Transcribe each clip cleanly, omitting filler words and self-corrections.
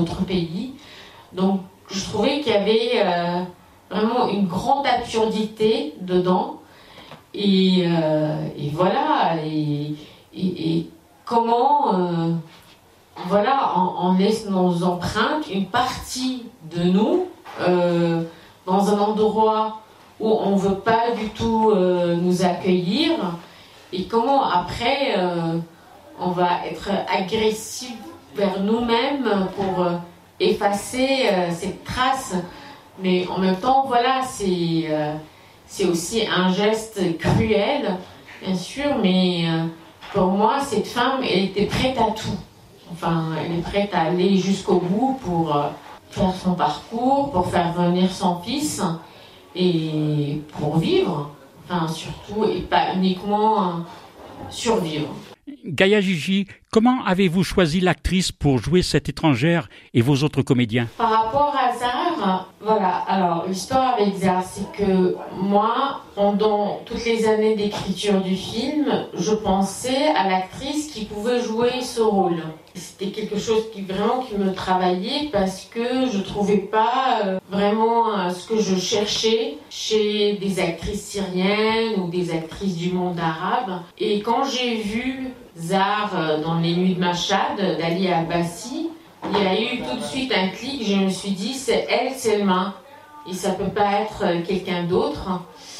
autre pays. Donc je trouvais qu'il y avait vraiment une grande absurdité dedans. Et voilà. Et comment, voilà, on laisse nos empreintes, une partie de nous, dans un endroit où on ne veut pas du tout nous accueillir. Et comment après on va être agressif vers nous-mêmes pour effacer cette trace. Mais en même temps, voilà, c'est aussi un geste cruel, bien sûr, mais pour moi, cette femme, elle était prête à tout. Enfin, elle est prête à aller jusqu'au bout pour faire son parcours, pour faire venir son fils et pour vivre. Enfin, surtout, et pas uniquement survivre. Gaïa Gigi, comment avez-vous choisi l'actrice pour jouer cette étrangère et vos autres comédiens? Par rapport à Zar, voilà, alors l'histoire avec Zar, c'est que moi, pendant toutes les années d'écriture du film, je pensais à l'actrice qui pouvait jouer ce rôle. C'était quelque chose qui me travaillait parce que je trouvais pas vraiment ce que je cherchais chez des actrices syriennes ou des actrices du monde arabe. Et quand j'ai vu Zar dans Les Nuits de Machhad d'Ali Abbasi, il y a eu tout de suite un clic. Je me suis dit, c'est elle, Selma, et ça peut pas être quelqu'un d'autre.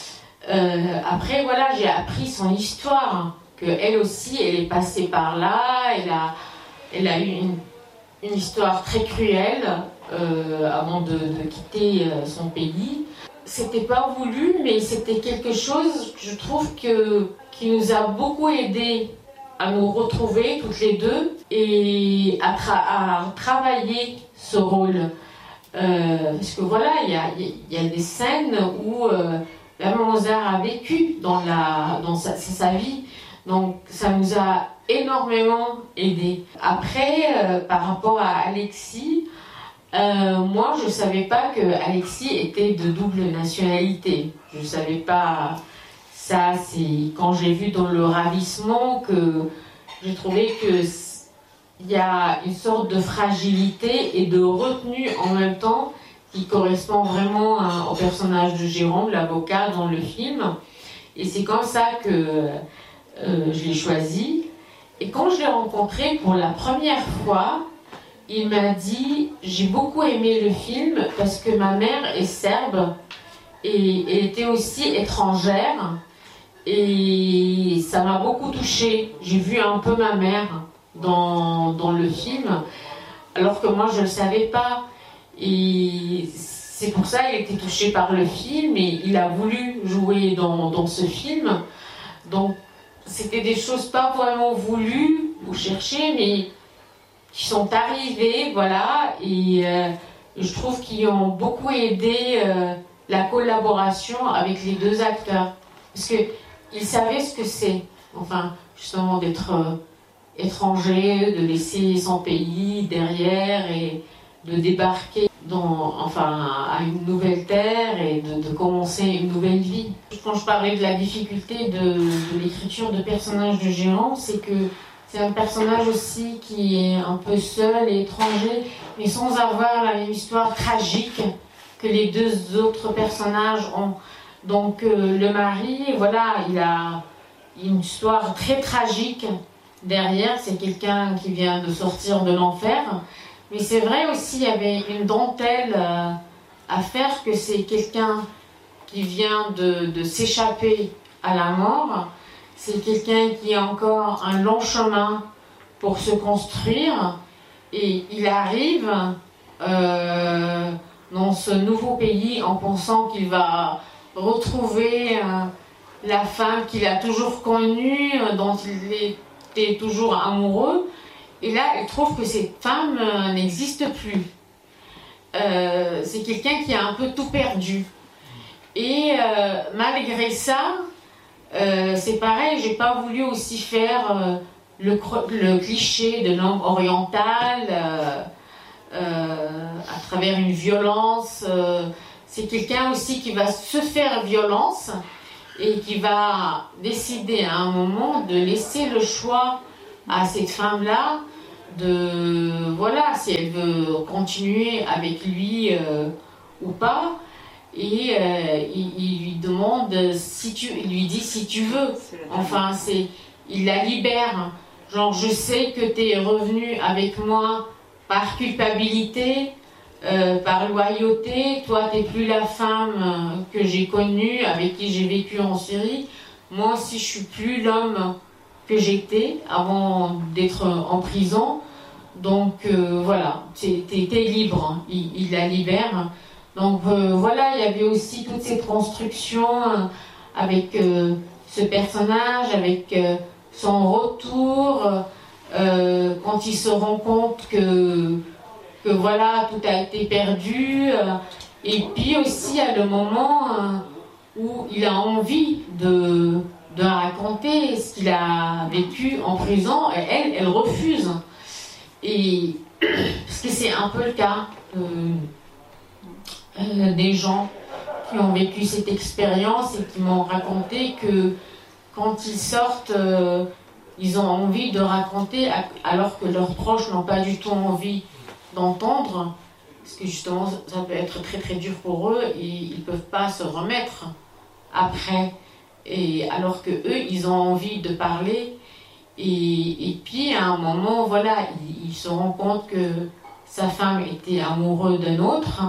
Après, voilà, j'ai appris son histoire, que elle aussi, elle est passée par là. Elle a eu une histoire très cruelle avant de quitter son pays. C'était pas voulu, mais c'était quelque chose, je trouve, qui nous a beaucoup aidés à nous retrouver toutes les deux et à travailler ce rôle. Parce que voilà, il y a des scènes où vraiment Zar a vécu dans sa vie. Donc ça nous a énormément aidés. Après, par rapport à Alexis, moi je ne savais pas que Alexis était de double nationalité. Je ne savais pas. Ça, c'est quand j'ai vu dans Le Ravissement que j'ai trouvé qu'il y a une sorte de fragilité et de retenue en même temps qui correspond vraiment au personnage de Jérôme, l'avocat, dans le film. Et c'est comme ça que je l'ai choisi. Et quand je l'ai rencontré pour la première fois, il m'a dit « J'ai beaucoup aimé le film parce que ma mère est serbe et elle était aussi étrangère. Et ça m'a beaucoup touchée. J'ai vu un peu ma mère dans le film, alors que moi je ne le savais pas. Et c'est pour ça qu'il était touché par le film et il a voulu jouer dans ce film. Donc c'était des choses pas vraiment voulues ou cherchées, mais qui sont arrivées, voilà. Et je trouve qu'ils ont beaucoup aidé la collaboration avec les deux acteurs. Parce que il savait ce que c'est, enfin, justement, d'être étranger, de laisser son pays derrière et de débarquer à une nouvelle terre et de commencer une nouvelle vie. Quand je parlais de la difficulté de l'écriture de personnage de Jérôme, c'est que c'est un personnage aussi qui est un peu seul et étranger, mais sans avoir la même histoire tragique que les deux autres personnages ont. Donc le mari, voilà, il a une histoire très tragique derrière. C'est quelqu'un qui vient de sortir de l'enfer. Mais c'est vrai aussi, il y avait une dentelle à faire, que c'est quelqu'un qui vient de s'échapper à la mort. C'est quelqu'un qui a encore un long chemin pour se construire. Et il arrive dans ce nouveau pays en pensant qu'il va retrouver la femme qu'il a toujours connue, dont il était toujours amoureux. Et là, il trouve que cette femme n'existe plus. C'est quelqu'un qui a un peu tout perdu. Et malgré ça, c'est pareil, j'ai pas voulu aussi faire le cliché de l'homme oriental à travers une violence. C'est quelqu'un aussi qui va se faire violence et qui va décider à un moment de laisser le choix à cette femme-là de voilà, si elle veut continuer avec lui ou pas. Et il lui demande il lui dit si tu veux. Enfin, il la libère. Genre, je sais que tu es revenu avec moi par culpabilité, par loyauté. Toi, t'es plus la femme que j'ai connue, avec qui j'ai vécu en Syrie. Moi aussi, je suis plus l'homme que j'étais avant d'être en prison. Donc voilà, t'es libre. Il la libère. Donc voilà, il y avait aussi toute cette construction avec ce personnage, avec son retour, quand il se rend compte que voilà, tout a été perdu. Et puis aussi à le moment où il a envie de raconter ce qu'il a vécu en prison, et elle refuse. Et parce que c'est un peu le cas des gens qui ont vécu cette expérience et qui m'ont raconté que quand ils sortent, ils ont envie de raconter alors que leurs proches n'ont pas du tout envie d'entendre, parce que justement ça peut être très très dur pour eux et ils ne peuvent pas se remettre après, et alors que eux ils ont envie de parler. Et puis à un moment, voilà, il se rend compte que sa femme était amoureuse d'un autre.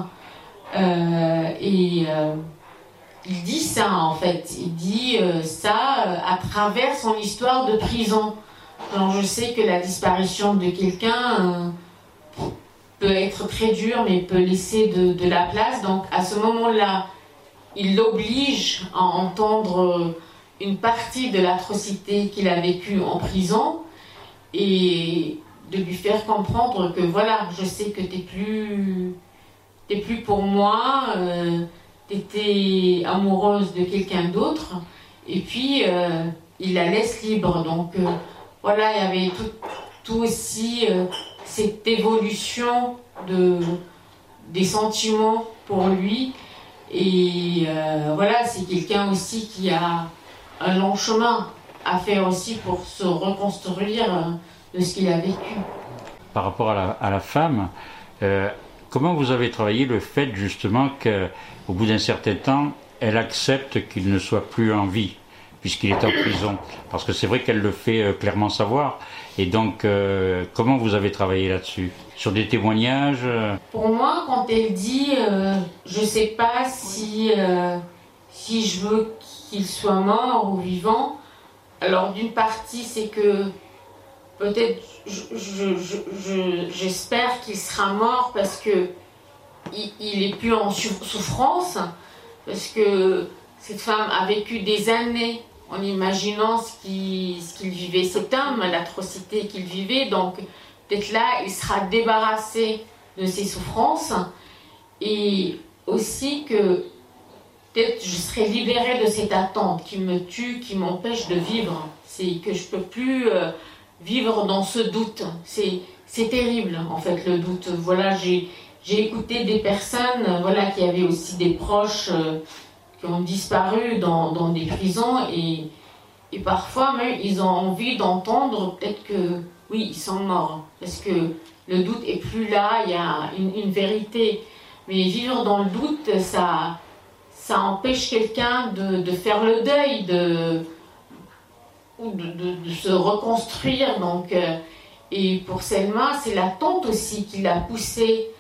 Il dit ça en fait, il dit ça à travers son histoire de prison. Alors je sais que la disparition de quelqu'un peut être très dure, mais peut laisser de la place. Donc à ce moment-là, il l'oblige à entendre une partie de l'atrocité qu'il a vécue en prison et de lui faire comprendre que voilà, je sais que t'es plus pour moi, t'étais amoureuse de quelqu'un d'autre, et puis il la laisse libre. Donc voilà, il y avait tout aussi cette évolution des sentiments pour lui. Et voilà, c'est quelqu'un aussi qui a un long chemin à faire aussi pour se reconstruire de ce qu'il a vécu. Par rapport à la femme, comment vous avez travaillé le fait justement qu'au bout d'un certain temps, elle accepte qu'il ne soit plus en vie, puisqu'il est en prison? Parce que c'est vrai qu'elle le fait clairement savoir. Et donc, comment vous avez travaillé là-dessus? Sur des témoignages Pour moi, quand elle dit je ne sais pas si je veux qu'il soit mort ou vivant, alors d'une partie, c'est que peut-être j'espère qu'il sera mort parce que il est plus en souffrance, parce que cette femme a vécu des années en imaginant ce qu'il vivait, cet homme, l'atrocité qu'il vivait. Donc peut-être là, il sera débarrassé de ses souffrances, et aussi que peut-être je serai libérée de cette attente qui me tue, qui m'empêche de vivre. C'est que je ne peux plus vivre dans ce doute. C'est terrible, en fait, le doute. Voilà, j'ai écouté des personnes qui avaient aussi des proches qui ont disparu dans des prisons, et parfois même ils ont envie d'entendre peut-être que oui, ils sont morts, parce que le doute est plus là, il y a une vérité. Mais vivre dans le doute, ça empêche quelqu'un de faire le deuil, de se reconstruire. Donc, et pour Selma, c'est l'attente aussi qui l'a poussée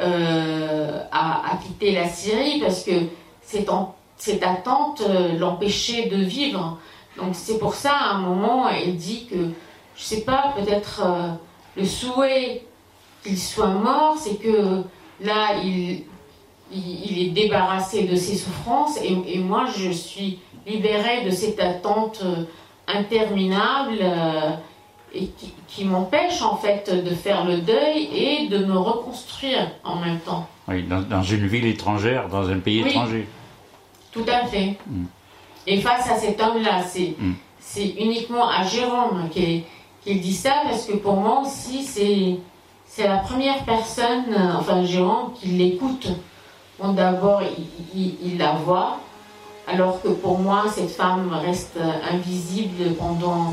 à quitter la Syrie, parce que cette attente l'empêchait de vivre. Donc c'est pour ça, à un moment, elle dit que, je sais pas, peut-être le souhait qu'il soit mort, c'est que là, il est débarrassé de ses souffrances, et moi, je suis libérée de cette attente interminable et qui m'empêche, en fait, de faire le deuil et de me reconstruire en même temps. Oui, dans une ville étrangère, dans un pays étranger. Tout à fait. Et face à cet homme-là, c'est uniquement à Jérôme qu'il dit ça, parce que pour moi aussi, c'est la première personne, enfin Jérôme, qui l'écoute. Bon, d'abord, il la voit, alors que pour moi, cette femme reste invisible pendant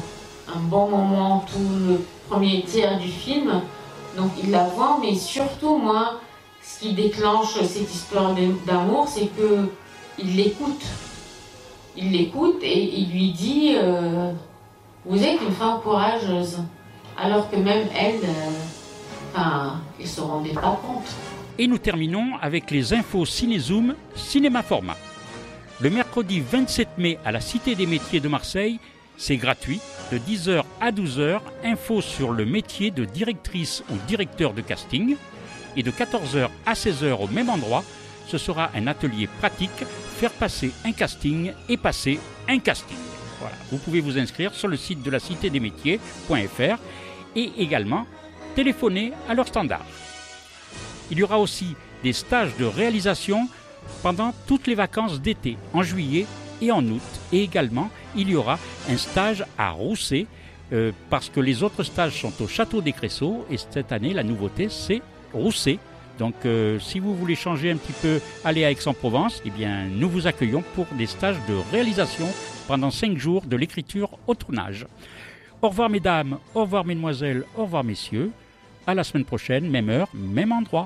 un bon moment, tout le premier tiers du film. Donc il la voit, mais surtout moi, ce qui déclenche cette histoire d'amour, c'est que il l'écoute. Il l'écoute et il lui dit vous êtes une femme courageuse. Alors que même elle, elle se rendait pas compte. Et nous terminons avec les infos Cinézoom Cinéma Format. Le mercredi 27 mai à la Cité des Métiers de Marseille, c'est gratuit, de 10h à 12h, info sur le métier de directrice ou directeur de casting. Et de 14h à 16h au même endroit, ce sera un atelier pratique, faire passer un casting et passer un casting. Voilà. Vous pouvez vous inscrire sur le site de la citédesmétiers.fr et également téléphoner à leur standard. Il y aura aussi des stages de réalisation pendant toutes les vacances d'été, en juillet et en août. Et également, il y aura un stage à Rousset, parce que les autres stages sont au Château des Cressaux. Et cette année, la nouveauté, c'est Rousset. Donc, si vous voulez changer un petit peu, aller à Aix-en-Provence, eh bien, nous vous accueillons pour des stages de réalisation pendant 5 jours de l'écriture au tournage. Au revoir mesdames, au revoir mesdemoiselles, au revoir messieurs. À la semaine prochaine, même heure, même endroit.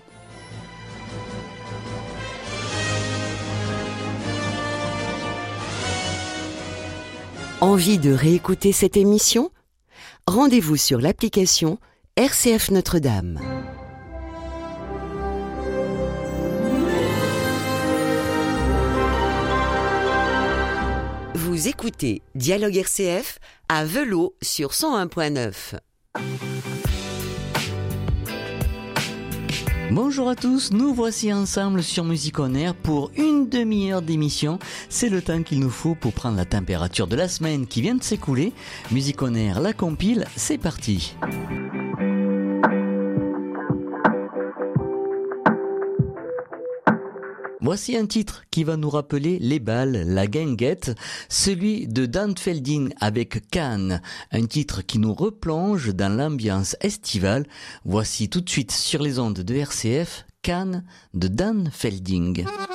Envie de réécouter cette émission ? Rendez-vous sur l'application RCF Notre-Dame. Vous écoutez Dialogue RCF à Velot sur 101.9. Bonjour à tous, nous voici ensemble sur Musique On Air pour une demi-heure d'émission. C'est le temps qu'il nous faut pour prendre la température de la semaine qui vient de s'écouler. Musique On Air, la compile, c'est parti. Voici un titre qui va nous rappeler les bals, la guinguette, celui de Dan Felding avec Cannes, un titre qui nous replonge dans l'ambiance estivale. Voici tout de suite sur les ondes de RCF, Cannes de Dan Felding.